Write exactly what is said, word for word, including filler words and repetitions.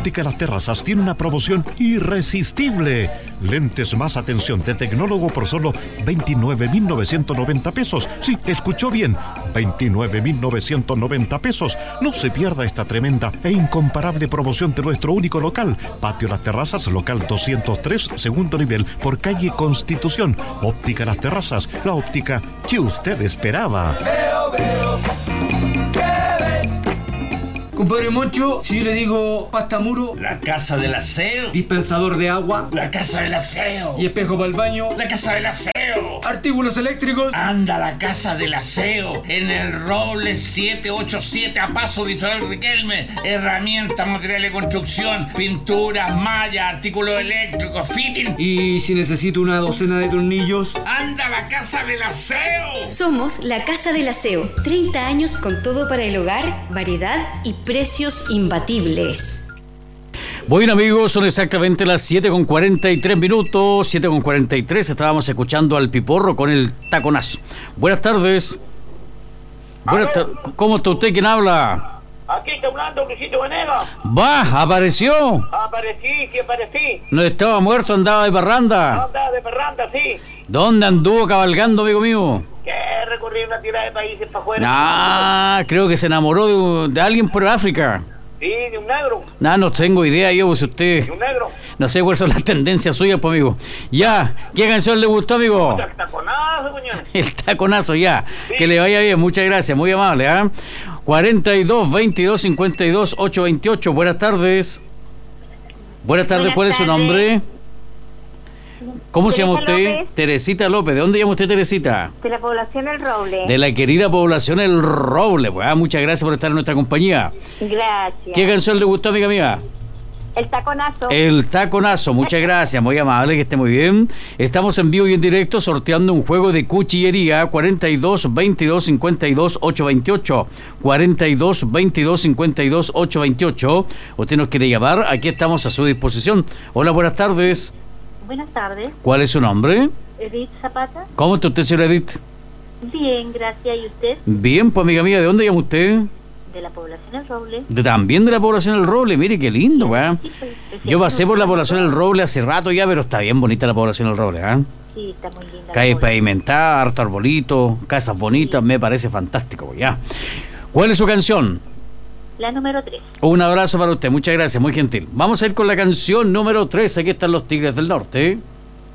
Óptica Las Terrazas tiene una promoción irresistible. Lentes más atención de tecnólogo por solo veintinueve mil novecientos noventa pesos. Sí, escuchó bien, veintinueve mil novecientos noventa pesos. No se pierda esta tremenda e incomparable promoción de nuestro único local. Patio Las Terrazas, local doscientos tres, segundo nivel, por calle Constitución. Óptica Las Terrazas, la óptica que usted esperaba. Veo, veo. Compadre Moncho, si yo le digo pasta muro, la casa del aseo, dispensador de agua, la casa del aseo, y espejo para el baño, la casa del aseo, artículos eléctricos, anda la casa del aseo, en el Roble siete ocho siete a paso de Isabel Riquelme, herramientas, materiales de construcción, pinturas, mallas, artículos eléctricos, fitting. Y si necesito una docena de tornillos, anda la casa del aseo. Somos la Casa del Aseo, treinta años con todo para el hogar, variedad y precios imbatibles. Bueno, amigos, son exactamente las siete con cuarenta y tres minutos, siete con cuarenta y tres, estábamos escuchando al Piporro con el taconazo. Buenas tardes. Buenas tardes. ¿Cómo está usted? ¿Quién habla? Aquí está hablando Luisito Venegas. Va, apareció. Aparecí, sí aparecí. No estaba muerto, andaba de parranda. Andaba de parranda, sí. ¿Dónde anduvo cabalgando, amigo mío? Que recorrí una tirada de países para afuera. Ah, creo que se enamoró de, de alguien por África. Sí, de un negro. No, no tengo idea yo, pues usted. De un negro. No sé cuáles son las tendencias suyas, pues, amigo. Ya, ¿qué canción le gustó, amigo? El taconazo, coño. El taconazo, ya. Sí. Que le vaya bien, muchas gracias, muy amable, ¿ah? ¿eh? cuarenta y dos, veintidós, cincuenta y dos, ochocientos veintiocho, buenas tardes. Buenas tardes, Buenas ¿cuál es su tardes. nombre? ¿Cómo se llama Teresa usted? López. Teresita López. ¿De dónde llama usted, Teresita? De la población El Roble. De la querida población El Roble. Pues, ah, muchas gracias por estar en nuestra compañía. Gracias. ¿Qué canción le gustó, amiga mía? El taconazo. El taconazo, muchas gracias, muy amable, que esté muy bien. Estamos en vivo y en directo sorteando un juego de cuchillería. Cuarenta y dos, veintidós, cincuenta y dos, ochocientos veintiocho. Cuarenta y dos, veintidós, cincuenta y dos, ochocientos veintiocho. Usted nos quiere llamar, aquí estamos a su disposición. Hola, buenas tardes. Buenas tardes. ¿Cuál es su nombre? Edith Zapata. ¿Cómo está usted, señora Edith? Bien, gracias. ¿Y usted? Bien, pues amiga mía, ¿de dónde llama usted? De la población El Roble. De, también de la población El Roble, mire qué lindo, weá. Sí, pues, Yo pasé por la población El Roble hace rato ya, pero está bien bonita la población El Roble, ¿ah? Sí, está muy linda. la Calle población. pavimentada, harto arbolito, casas bonitas, me parece fantástico, ya. ¿Cuál es su canción? La número tres. Un abrazo para usted, muchas gracias, muy gentil. Vamos a ir con la canción número tres, aquí están los Tigres del Norte.